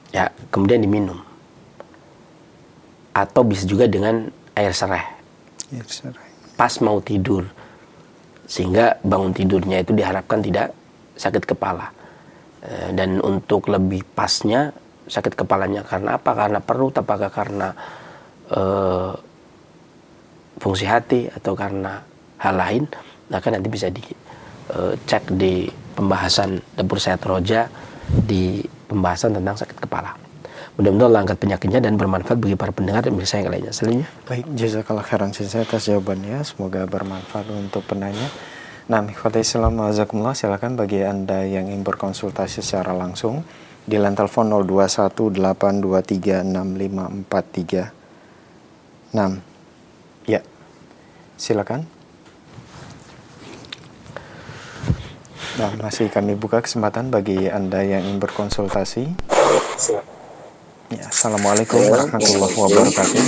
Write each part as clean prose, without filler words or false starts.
Ya, kemudian diminum. Atau bisa juga dengan air serai. Pas mau tidur. Sehingga bangun tidurnya itu diharapkan tidak sakit kepala. Dan untuk lebih pasnya, sakit kepalanya karena apa? Karena perut, apakah karena fungsi hati atau karena hal lain, maka nanti bisa dicek di pembahasan Dapur Sehat Roja di pembahasan tentang sakit kepala. Mudah-mudahan Allah angkat penyakitnya dan bermanfaat bagi para pendengar dan pemirsa yang lainnya. Selanjutnya. Baik, jazakallah khairan Sensei atas jawabannya. Semoga bermanfaat untuk penanya. Nah, ikhwatal Islam azakumullah, silakan bagi Anda yang ingin berkonsultasi secara langsung di line telepon 0218236543. Ya, silakan. Nah, masih kami buka kesempatan bagi Anda yang ingin berkonsultasi. Ya, Assalamualaikum warahmatullahi wabarakatuh.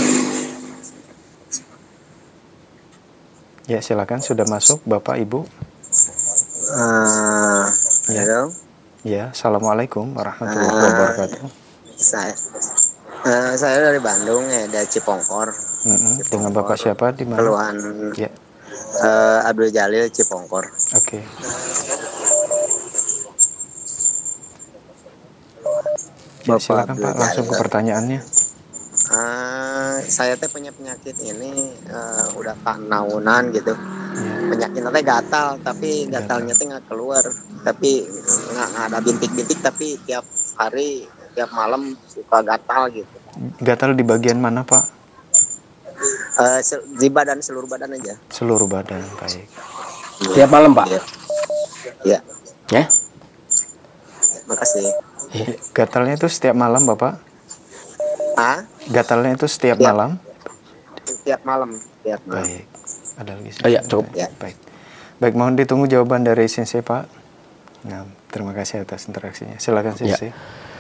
Ya, silakan, sudah masuk Bapak Ibu. Ya. Halo. Ya, Assalamualaikum warahmatullahi wabarakatuh. Saya dari Bandung ya, dari Cipongkor. Dengan Bapak siapa di mana? Keluhan. Ya. Abdul Jalil Cipongkor. Oke. Ya, silakan Pak, langsung ke pertanyaannya. Saya teh punya penyakit ini udah tahunan gitu. Penyakitnya teh gatal, tapi gatalnya teh nggak keluar, tapi nggak ada bintik-bintik, tapi tiap hari, tiap malam suka gatal gitu. Gatal di bagian mana Pak? Di badan, seluruh badan aja. Seluruh badan, baik. Tiap malam Pak? Iya. Ya. Makasih. Gatalnya itu setiap malam Bapak? Gatalnya itu setiap malam? Setiap malam. Baik. Ada lagi? Ya, cukup. Ya. Baik, mohon ditunggu jawaban dari Sensei Pak. Nah, terima kasih atas interaksinya. Silakan Sensei.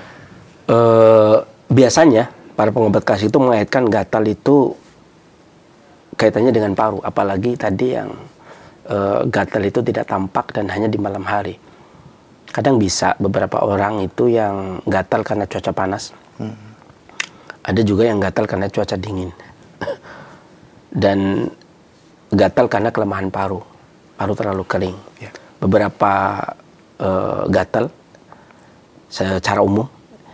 Biasanya para pengobat kasih itu mengaitkan gatal itu kaitannya dengan paru, apalagi tadi yang gatal itu tidak tampak dan hanya di malam hari. Kadang bisa beberapa orang itu yang gatal karena cuaca panas. Ada juga yang gatal karena cuaca dingin. Dan gatal karena kelemahan paru. Paru terlalu kering. Beberapa gatal secara umum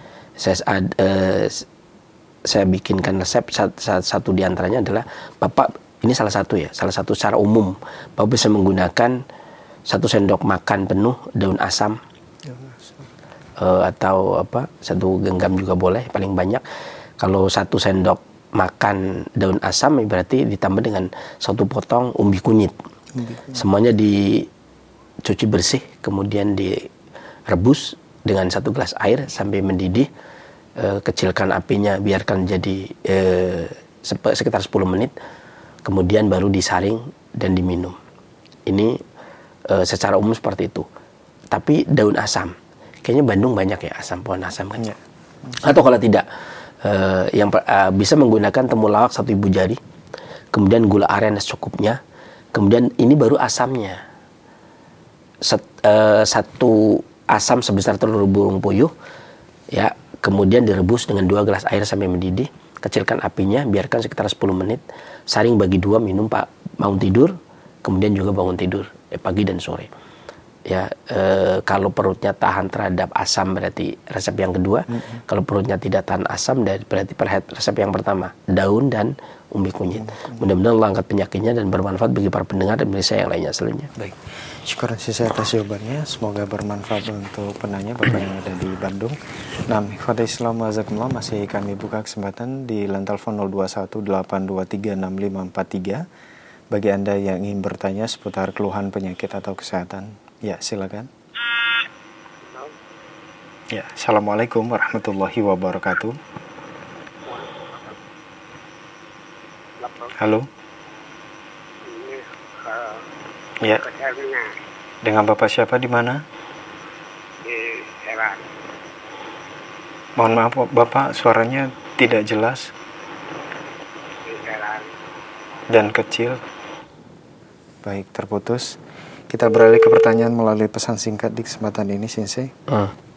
saya bikinkan resep. Satu diantaranya adalah Bapak, ini salah satu secara umum, Bapak bisa menggunakan 1 sendok makan penuh daun asam, atau 1 genggam juga boleh, paling banyak. Kalau 1 sendok makan daun asam berarti ditambah dengan 1 potong umbi kunyit. Semuanya dicuci bersih, kemudian direbus dengan 1 gelas air sampai mendidih. Kecilkan apinya, biarkan jadi sekitar 10 menit, kemudian baru disaring dan diminum. Ini secara umum seperti itu. Tapi daun asam, kayaknya Bandung banyak ya pohon asam kan? Atau kalau tidak, yang bisa menggunakan temulawak 1 ibu jari, kemudian gula aren secukupnya, kemudian ini baru asamnya. 1 asam sebesar telur burung puyuh, ya, kemudian direbus dengan 2 gelas air sampai mendidih. Kecilkan apinya, biarkan sekitar 10 menit, saring bagi 2, minum Pak bangun tidur, kemudian juga bangun tidur pagi dan sore. Ya, kalau perutnya tahan terhadap asam berarti resep yang kedua. Kalau perutnya tidak tahan asam berarti resep yang pertama, daun dan umbi kunyit. Mudah-mudahan Allah angkat penyakitnya dan bermanfaat bagi para pendengar dan pemirsa yang lainnya selanjutnya. Baik, syukuran Sensei atas jawabannya. Semoga bermanfaat untuk penanya Bapak yang ada di Bandung. Nah, ikhwatal Islam azakumullah, masih kami buka kesempatan di line telepon 0218236543 bagi Anda yang ingin bertanya seputar keluhan penyakit atau kesehatan. Ya, silakan. Ya, Assalamualaikum warahmatullahi wabarakatuh. Halo. Ya. Dengan Bapak siapa di mana? Di Serang. Mohon maaf Bapak, suaranya tidak jelas Di Serang. dan kecil. Baik, terputus. Kita beralih ke pertanyaan melalui pesan singkat di kesempatan ini, Sensei.